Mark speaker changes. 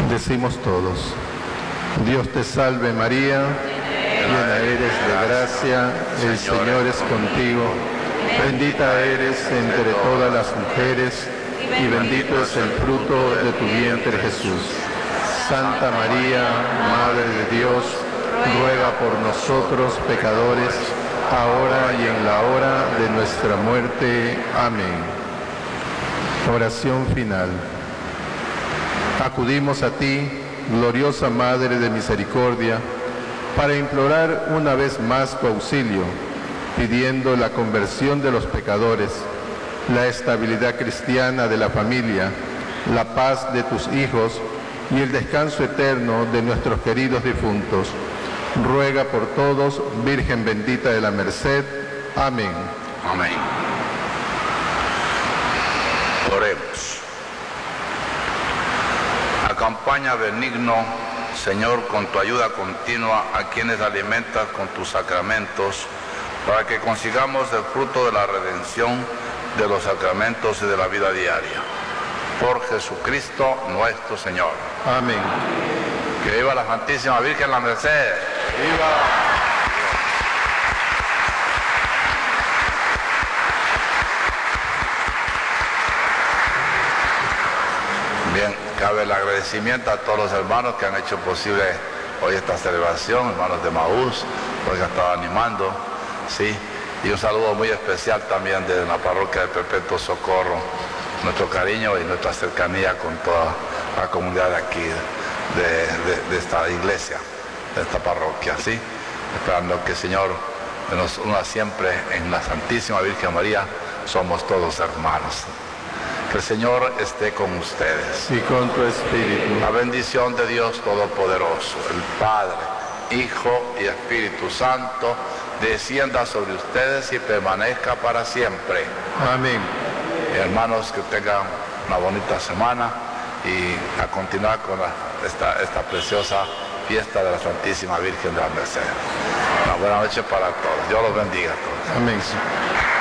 Speaker 1: Decimos todos: Dios te salve María, llena eres de gracia, el Señor es contigo, bendita eres entre todas las mujeres, y bendito es el fruto de tu vientre Jesús. Santa María, Madre de Dios, ruega por nosotros pecadores, ahora y en la hora de nuestra muerte. Amén. Oración final. Acudimos a ti, gloriosa Madre de Misericordia, para implorar una vez más tu auxilio, pidiendo la conversión de los pecadores, la estabilidad cristiana de la familia, la paz de tus hijos y el descanso eterno de nuestros queridos difuntos. Ruega por todos, Virgen bendita de la Merced. Amén.
Speaker 2: Amén. Oremos. Acompaña benigno, Señor, con tu ayuda continua a quienes alimentas con tus sacramentos, para que consigamos el fruto de la redención de los sacramentos y de la vida diaria. Por Jesucristo nuestro Señor.
Speaker 1: Amén.
Speaker 2: Que viva la Santísima Virgen la Merced.
Speaker 1: ¡Viva!
Speaker 2: Bien, cabe el agradecimiento a todos los hermanos que han hecho posible hoy esta celebración, hermanos de Maús, porque han estado animando, ¿sí? Y un saludo muy especial también de la parroquia de Perpetuo Socorro, nuestro cariño y nuestra cercanía con toda la comunidad de aquí, de esta iglesia, de esta parroquia, ¿sí? Esperando que el Señor nos una siempre en la Santísima Virgen María, somos todos hermanos. Que el Señor esté con ustedes.
Speaker 1: Y con tu espíritu.
Speaker 2: La bendición de Dios Todopoderoso, el Padre, Hijo y Espíritu Santo, descienda sobre ustedes y permanezca para siempre.
Speaker 1: Amén.
Speaker 2: Hermanos, que tengan una bonita semana y a continuar con esta preciosa fiesta de la Santísima Virgen de la Merced. Una buena noche para todos. Dios los bendiga a todos.
Speaker 1: Amén.